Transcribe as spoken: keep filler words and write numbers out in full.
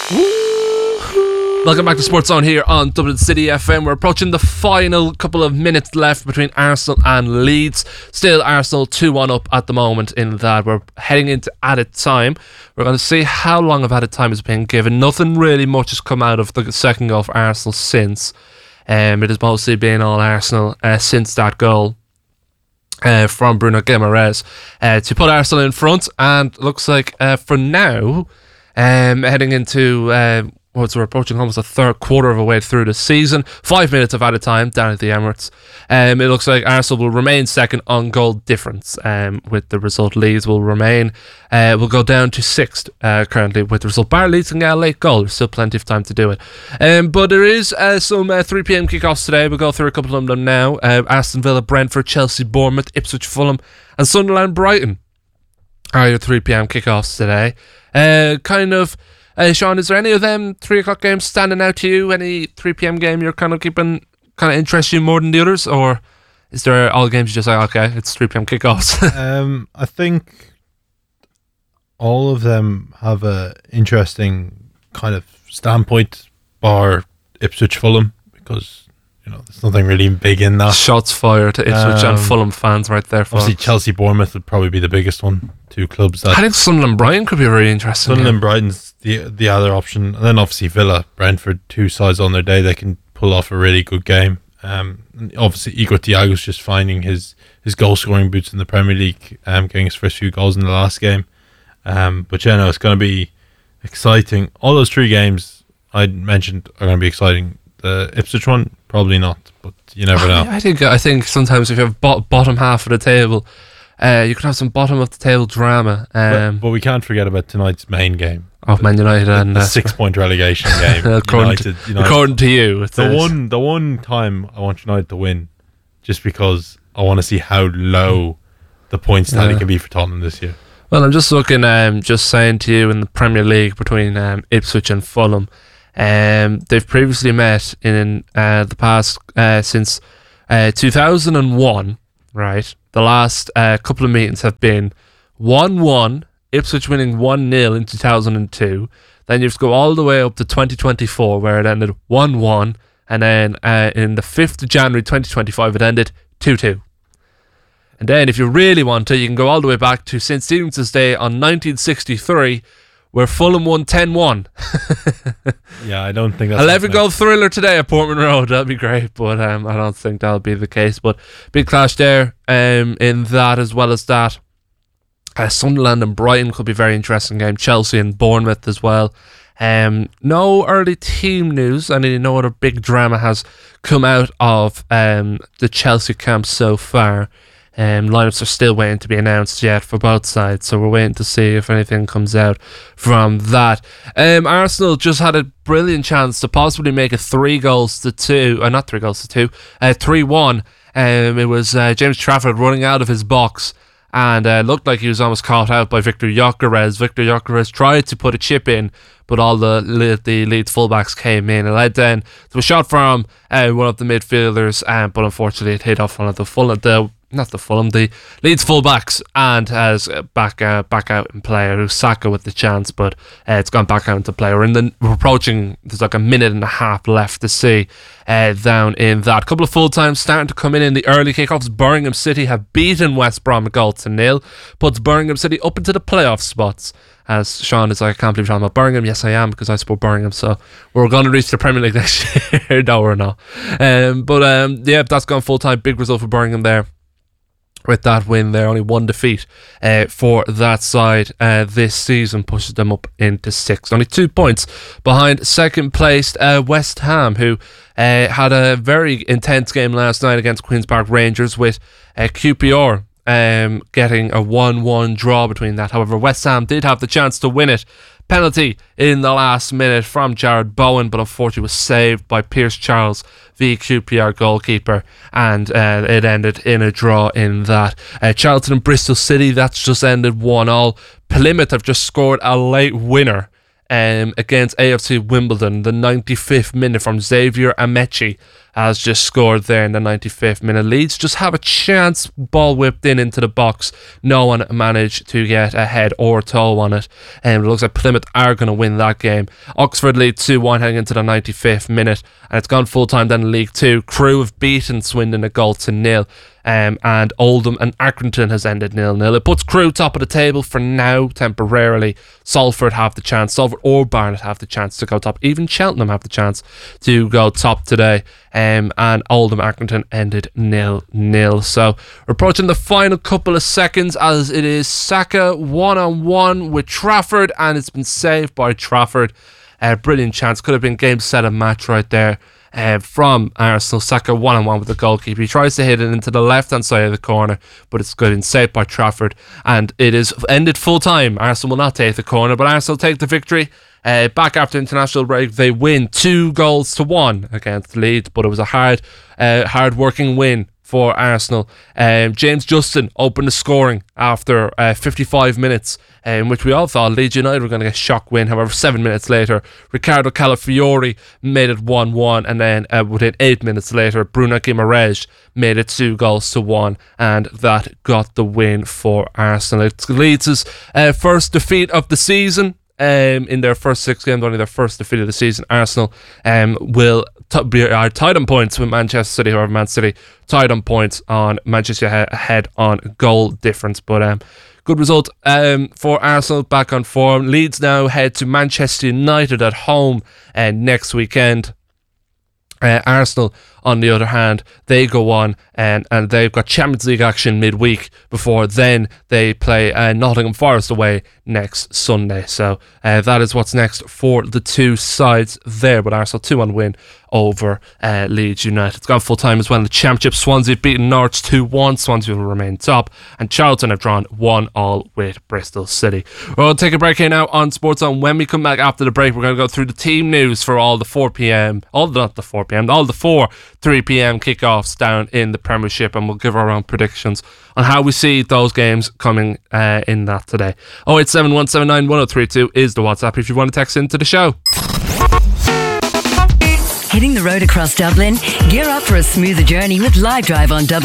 Welcome back to Sports Zone here on Dublin City F M. We're approaching the final couple of minutes left between Arsenal and Leeds. Still Arsenal two one up at the moment in that. We're heading into added time. We're going to see how long of added time has been given. Nothing really much has come out of the second goal for Arsenal since. Um, it has mostly been all Arsenal uh, since that goal uh, from Bruno Guimaraes uh, to put Arsenal in front. And looks like uh, for now, um, heading into... Uh, Well, so we're approaching almost a third quarter of a way through the season. Five minutes of added time down at the Emirates. Um, it looks like Arsenal will remain second on goal difference. Um, with the result, Leeds will remain. Uh, will go down to sixth uh, currently with the result. Bar Leeds can get a late goal. There's still plenty of time to do it. Um, but there is uh, some uh, three p.m. kickoffs today. We'll go through a couple of them now. Uh, Aston Villa, Brentford, Chelsea, Bournemouth, Ipswich, Fulham, and Sunderland, Brighton are your three p.m. kickoffs today. Uh, kind of. Uh, Sean, is there any of them three o'clock games standing out to you? Any three p.m. game you're kind of keeping, kind of interest you more than the others? Or is there all games you just like, okay, it's three p.m. kickoffs? um, I think all of them have a interesting kind of standpoint, bar Ipswich Fulham, because, you know, there's nothing really big in that. Shots fired to Ipswich um, and Fulham fans right there. Obviously, folks. Chelsea Bournemouth would probably be the biggest one. Two clubs that... I think Sunderland Brighton could be very interesting. Sunderland Brighton's the the other option, and then obviously Villa, Brentford, two sides on their day. They can pull off a really good game. Um, obviously Igor Thiago's just finding his, his goal scoring boots in the Premier League, um, getting his first few goals in the last game. Um, but yeah, no, it's going to be exciting. All those three games I mentioned are going to be exciting. The Ipswich one, probably not, but you never know. I, I think I think sometimes if you have bo- bottom half of the table, uh, you could have some bottom of the table drama. Um, but, but we can't forget about tonight's main game. Of Man United and the uh, six point relegation game. according, United, to, United. according to you, it's the one the one time I want United to win, just because I want to see how low the points tally yeah. can be for Tottenham this year. Well, I'm just looking, um, just saying to you, in the Premier League between um, Ipswich and Fulham, um, they've previously met in uh, the past uh, since uh, two thousand one. Right, the last uh, couple of meetings have been one one. Ipswich winning one nil in two thousand two. Then you have to go all the way up to twenty twenty-four, where it ended one one. And then uh, in the fifth of January twenty twenty-five, it ended two two. And then if you really want to, you can go all the way back to Saint Stephen's Day on nineteen sixty-three, where Fulham won ten one. Yeah, I don't think that's eleven goal thriller today at Portman Road. That'd be great, but um, I don't think that'll be the case. But big clash there um, in that, as well as that. Uh, Sunderland and Brighton could be a very interesting game. Chelsea and Bournemouth as well. Um, no early team news. I mean, no other big drama has come out of um, the Chelsea camp so far. Um, lineups are still waiting to be announced yet for both sides, so we're waiting to see if anything comes out from that. Um, Arsenal just had a brilliant chance to possibly make it three goals to two, uh, not three goals to two, uh, three one. Um, it was uh, James Trafford running out of his box, and uh, looked like he was almost caught out by Victor Gyökeres. Victor Gyökeres tried to put a chip in, but all the the Leeds fullbacks came in. It led then to a shot from uh, one of the midfielders, um, but unfortunately it hit off one of the full the not the Fulham, the Leeds fullbacks, and has uh, back uh, back out in play. It was Saka with the chance, but uh, it's gone back out into play. We're in the we're approaching. There's like a minute and a half left to see uh, down in that. A couple of full times starting to come in in the early kickoffs. Birmingham City have beaten West Brom a goal to nil, puts Birmingham City up into the playoff spots. As Sean is like, I can't believe you're talking about Birmingham. Yes, I am, because I support Birmingham. So we're going to reach the Premier League next year. No, we're not. Um, but um, yeah, that's gone full time. Big result for Birmingham there. With that win there, only one defeat uh, for that side uh, this season, pushes them up into sixth. Only two points behind second placed uh, West Ham, who uh, had a very intense game last night against Queen's Park Rangers, with uh, Q P R um, getting a one one draw between that. However, West Ham did have the chance to win it. Penalty in the last minute from Jared Bowen, but unfortunately was saved by Pierce Charles, the Q P R goalkeeper, and uh, it ended in a draw in that. Uh, Charlton and Bristol City, that's just ended one all. Plymouth have just scored a late winner um, against A F C Wimbledon. The ninety-fifth minute from Xavier Amechi has just scored there in the ninety-fifth minute. Leeds just have a chance, ball whipped in into the box. No one managed to get a head or toe on it, and it looks like Plymouth are going to win that game. Oxford lead two one heading into the ninety-fifth minute, and it's gone full time then in League Two. Crewe have beaten Swindon a goal to nil. Um, and Oldham and Accrington has ended nil nil. It puts Crewe top of the table for now, temporarily. Salford have the chance. Salford or Barnet have the chance to go top. Even Cheltenham have the chance to go top today. Um, and Oldham Accrington ended nil nil. So we're approaching the final couple of seconds as it is Saka one-on-one with Trafford, and it's been saved by Trafford. Uh, brilliant chance. Could have been game, set and match right there. Uh, from Arsenal. Saka one-on-one with the goalkeeper. He tries to hit it into the left-hand side of the corner, but it's good and saved by Trafford, and it is ended full-time. Arsenal will not take the corner, but Arsenal take the victory. Uh, back after international break, they win two goals to one against Leeds, but it was a hard, uh, hard-working win for Arsenal. Um, James Justin opened the scoring after uh, fifty-five minutes, uh, in which we all thought Leeds United were going to get a shock win. However, seven minutes later, Ricardo Calafiori made it one one, and then uh, within eight minutes later, Bruno Guimaraes made it two goals to one, and that got the win for Arsenal. It's Leeds' uh, first defeat of the season. Um, in their first six games, only their first defeat of the season. Arsenal um, will t- be are tied on points with Manchester City. However, Man City tied on points on Manchester he- ahead on goal difference. But um, good result um, for Arsenal, back on form. Leeds now head to Manchester United at home uh, next weekend. Uh, Arsenal, on the other hand, they go on and, and they've got Champions League action midweek before then they play uh, Nottingham Forest away next Sunday. So uh, that is what's next for the two sides there. But Arsenal two one win over uh, Leeds United. It's gone full time as well in the Championship. Swansea have beaten Norwich two one. Swansea will remain top, and Charlton have drawn one all with Bristol City. We'll take a break here now on Sports On. When we come back after the break, we're going to go through the team news for all the four p.m. all the, not the four p.m. all the four three p.m. kickoffs down in the Premiership, and we'll give our own predictions on how we see those games coming uh, in that today. oh eight seven, one seven nine, one oh three two is the WhatsApp if you want to text into the show. Hitting the road across Dublin? Gear up for a smoother journey with Live Drive on Dublin